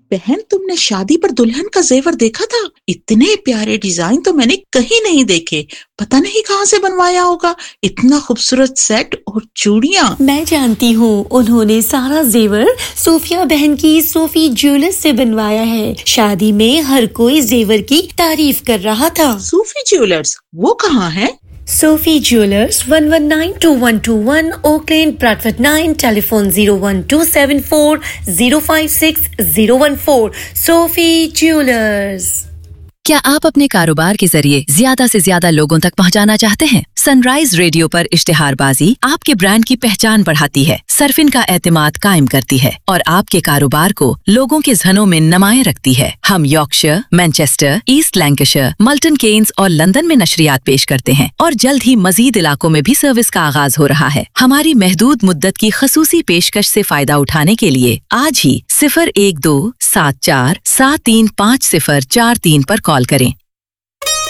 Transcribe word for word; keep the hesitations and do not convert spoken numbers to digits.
बहन, तुमने शादी पर दुल्हन का जेवर देखा था? इतने प्यारे डिजाइन तो मैंने कहीं नहीं देखे। पता नहीं कहाँ से बनवाया होगा। इतना खूबसूरत सेट और चूड़ियां। मैं जानती हूँ, उन्होंने सारा जेवर सोफिया बहन की सोफी ज्वेलर्स से बनवाया है। शादी में हर कोई जेवर की तारीफ कर रहा था। सोफी ज्वेलर्स, वो कहाँ है? Sophie Jewelers, one one nine two one two one, Oak Lane, Bradford nine, telephone zero one two seven four zero five six zero one four. Sophie Jewelers. क्या आप अपने कारोबार के जरिए ज्यादा से ज्यादा लोगों तक पहुंचाना चाहते हैं? सनराइज रेडियो पर इश्तिहारबाजी आपके ब्रांड की पहचान बढ़ाती है, सर्फिन का एतमाद कायम करती है और आपके कारोबार को लोगों के ज़हनों में नुमाया रखती है। हम Yorkshire, Manchester, east Lancashire, Multan Keynes और लंदन में नशरियात पेश करते हैं और जल्द ही मजीद इलाकों में भी सर्विस का आगाज हो रहा है। हमारी महदूद मुद्दत की खसूसी पेशकश से फायदा उठाने के लिए आज ही सिफर एक दो सात चार सात तीन पाँच सिफर चार तीन पर कॉल करें